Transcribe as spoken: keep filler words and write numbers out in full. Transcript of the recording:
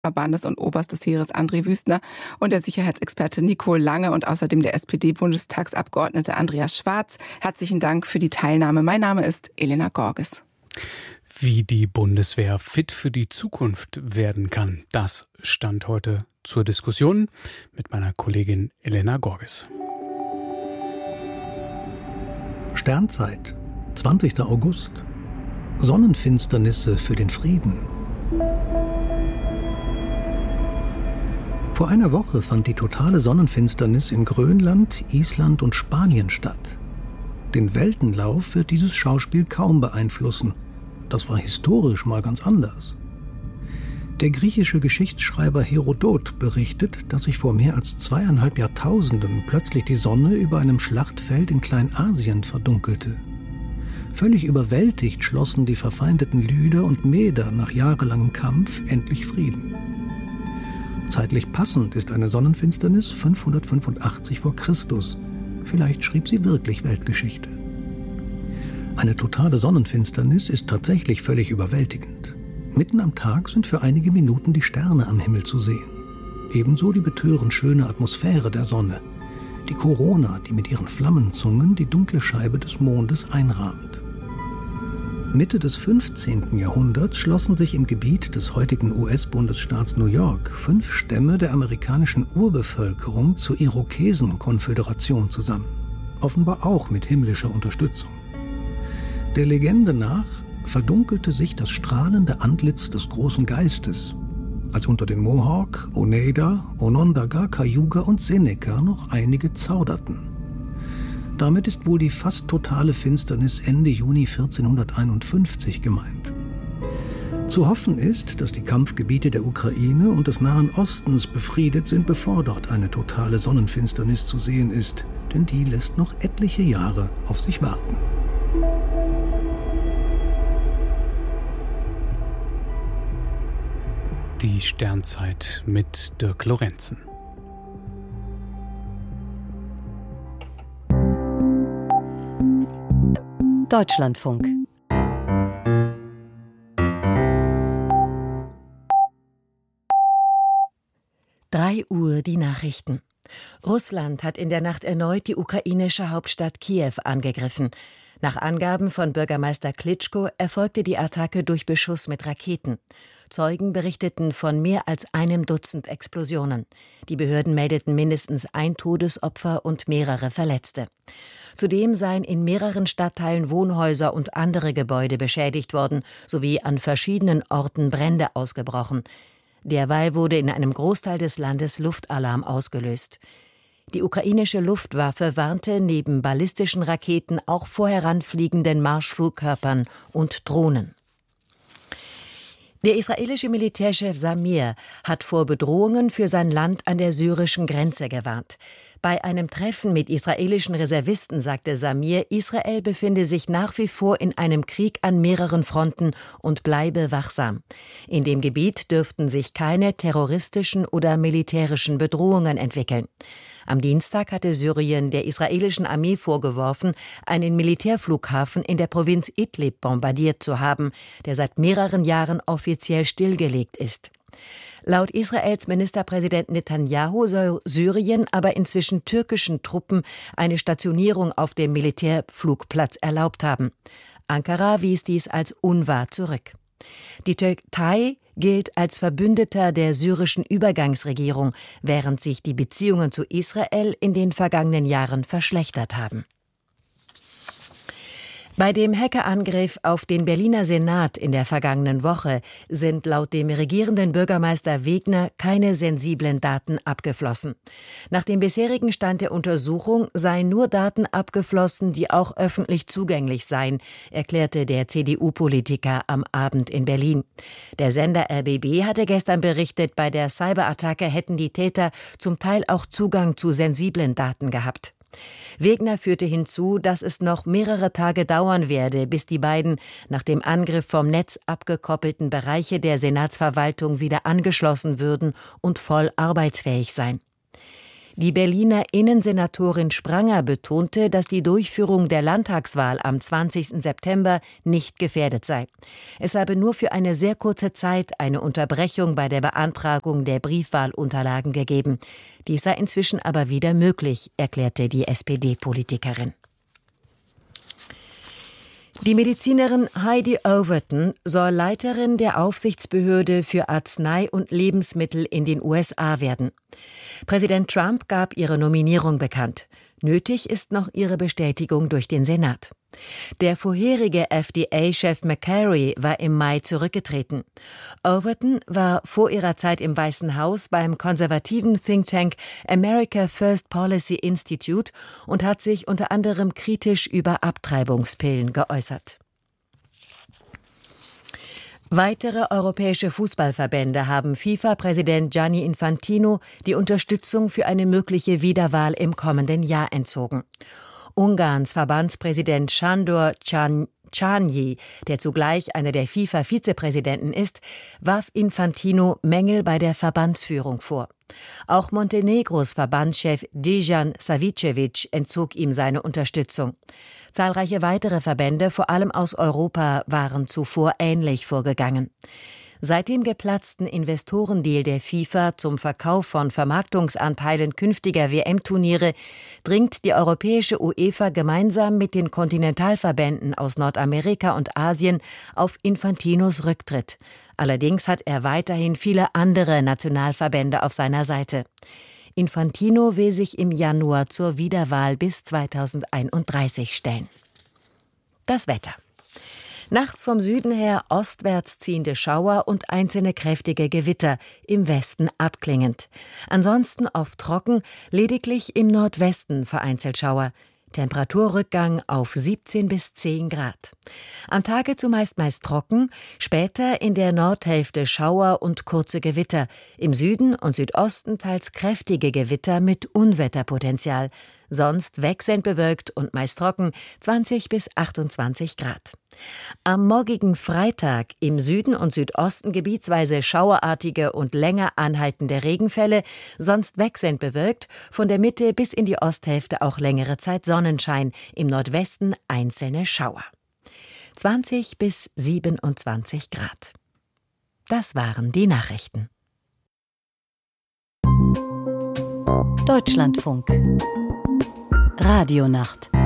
Verbandes und Oberst des Heeres André Wüstner und der Sicherheitsexperte Nicole Lange und außerdem der S P D-Bundestagsabgeordnete Andreas Schwarz. Herzlichen Dank für die Teilnahme. Mein Name ist Elena Gorges. Wie die Bundeswehr fit für die Zukunft werden kann, das stand heute zur Diskussion mit meiner Kollegin Elena Gorges. Sternzeit, zwanzigster August. Sonnenfinsternisse für den Frieden. Vor einer Woche fand die totale Sonnenfinsternis in Grönland, Island und Spanien statt. Den Weltenlauf wird dieses Schauspiel kaum beeinflussen. Das war historisch mal ganz anders. Der griechische Geschichtsschreiber Herodot berichtet, dass sich vor mehr als zweieinhalb Jahrtausenden plötzlich die Sonne über einem Schlachtfeld in Kleinasien verdunkelte. Völlig überwältigt schlossen die verfeindeten Lyder und Meder nach jahrelangem Kampf endlich Frieden. Zeitlich passend ist eine Sonnenfinsternis fünfhundertfünfundachtzig vor Christus. Vielleicht schrieb sie wirklich Weltgeschichte. Eine totale Sonnenfinsternis ist tatsächlich völlig überwältigend. Mitten am Tag sind für einige Minuten die Sterne am Himmel zu sehen. Ebenso die betörend schöne Atmosphäre der Sonne. Die Korona, die mit ihren Flammenzungen die dunkle Scheibe des Mondes einrahmt. Mitte des fünfzehnten Jahrhunderts schlossen sich im Gebiet des heutigen U S-Bundesstaats New York fünf Stämme der amerikanischen Urbevölkerung zur Irokesen-Konföderation zusammen. Offenbar auch mit himmlischer Unterstützung. Der Legende nach verdunkelte sich das strahlende Antlitz des großen Geistes, als unter den Mohawk, Oneida, Onondaga, Cayuga und Seneca noch einige zauderten. Damit ist wohl die fast totale Finsternis Ende Juni vierzehnhunderteinundfünfzig gemeint. Zu hoffen ist, dass die Kampfgebiete der Ukraine und des Nahen Ostens befriedet sind, bevor dort eine totale Sonnenfinsternis zu sehen ist, denn die lässt noch etliche Jahre auf sich warten. Die Sternzeit mit Dirk Lorenzen. Deutschlandfunk. Drei Uhr die Nachrichten. Russland hat in der Nacht erneut die ukrainische Hauptstadt Kiew angegriffen. Nach Angaben von Bürgermeister Klitschko erfolgte die Attacke durch Beschuss mit Raketen. Zeugen berichteten von mehr als einem Dutzend Explosionen. Die Behörden meldeten mindestens ein Todesopfer und mehrere Verletzte. Zudem seien in mehreren Stadtteilen Wohnhäuser und andere Gebäude beschädigt worden, sowie an verschiedenen Orten Brände ausgebrochen. Derweil wurde in einem Großteil des Landes Luftalarm ausgelöst. Die ukrainische Luftwaffe warnte neben ballistischen Raketen auch vor heranfliegenden Marschflugkörpern und Drohnen. Der israelische Militärchef Samir hat vor Bedrohungen für sein Land an der syrischen Grenze gewarnt. Bei einem Treffen mit israelischen Reservisten sagte Samir, Israel befinde sich nach wie vor in einem Krieg an mehreren Fronten und bleibe wachsam. In dem Gebiet dürften sich keine terroristischen oder militärischen Bedrohungen entwickeln. Am Dienstag hatte Syrien der israelischen Armee vorgeworfen, einen Militärflughafen in der Provinz Idlib bombardiert zu haben, der seit mehreren Jahren offiziell stillgelegt ist. Laut Israels Ministerpräsident Netanyahu soll Syrien aber inzwischen türkischen Truppen eine Stationierung auf dem Militärflugplatz erlaubt haben. Ankara wies dies als unwahr zurück. Die Türkei gilt als Verbündeter der syrischen Übergangsregierung, während sich die Beziehungen zu Israel in den vergangenen Jahren verschlechtert haben. Bei dem Hackerangriff auf den Berliner Senat in der vergangenen Woche sind laut dem regierenden Bürgermeister Wegner keine sensiblen Daten abgeflossen. Nach dem bisherigen Stand der Untersuchung seien nur Daten abgeflossen, die auch öffentlich zugänglich seien, erklärte der C D U-Politiker am Abend in Berlin. Der Sender R B B hatte gestern berichtet, bei der Cyberattacke hätten die Täter zum Teil auch Zugang zu sensiblen Daten gehabt. Wegner führte hinzu, dass es noch mehrere Tage dauern werde, bis die beiden nach dem Angriff vom Netz abgekoppelten Bereiche der Senatsverwaltung wieder angeschlossen würden und voll arbeitsfähig seien. Die Berliner Innensenatorin Spranger betonte, dass die Durchführung der Landtagswahl am zwanzigsten September nicht gefährdet sei. Es habe nur für eine sehr kurze Zeit eine Unterbrechung bei der Beantragung der Briefwahlunterlagen gegeben. Dies sei inzwischen aber wieder möglich, erklärte die S P D-Politikerin. Die Medizinerin Heidi Overton soll Leiterin der Aufsichtsbehörde für Arznei und Lebensmittel in den U S A werden. Präsident Trump gab ihre Nominierung bekannt. Nötig ist noch ihre Bestätigung durch den Senat. Der vorherige F D A-Chef McCary war im Mai zurückgetreten. Overton war vor ihrer Zeit im Weißen Haus beim konservativen Think Tank America First Policy Institute und hat sich unter anderem kritisch über Abtreibungspillen geäußert. Weitere europäische Fußballverbände haben FIFA-Präsident Gianni Infantino die Unterstützung für eine mögliche Wiederwahl im kommenden Jahr entzogen. Ungarns Verbandspräsident Sándor Csányi, der zugleich einer der FIFA-Vizepräsidenten ist, warf Infantino Mängel bei der Verbandsführung vor. Auch Montenegros Verbandschef Dejan Savicevic entzog ihm seine Unterstützung. Zahlreiche weitere Verbände, vor allem aus Europa, waren zuvor ähnlich vorgegangen. Seit dem geplatzten Investorendeal der FIFA zum Verkauf von Vermarktungsanteilen künftiger W M-Turniere dringt die europäische UEFA gemeinsam mit den Kontinentalverbänden aus Nordamerika und Asien auf Infantinos Rücktritt. Allerdings hat er weiterhin viele andere Nationalverbände auf seiner Seite. Infantino will sich im Januar zur Wiederwahl bis zweitausendeinunddreißig stellen. Das Wetter. Nachts vom Süden her ostwärts ziehende Schauer und einzelne kräftige Gewitter, im Westen abklingend. Ansonsten oft trocken, lediglich im Nordwesten vereinzelt Schauer. Temperaturrückgang auf siebzehn bis zehn Grad. Am Tage zumeist meist trocken, später in der Nordhälfte Schauer und kurze Gewitter. Im Süden und Südosten teils kräftige Gewitter mit Unwetterpotenzial. Sonst wechselnd bewölkt und meist trocken, zwanzig bis achtundzwanzig Grad. Am morgigen Freitag im Süden und Südosten gebietsweise schauerartige und länger anhaltende Regenfälle, sonst wechselnd bewölkt, von der Mitte bis in die Osthälfte auch längere Zeit Sonnenschein, im Nordwesten einzelne Schauer. zwanzig bis siebenundzwanzig Grad. Das waren die Nachrichten. Deutschlandfunk Radionacht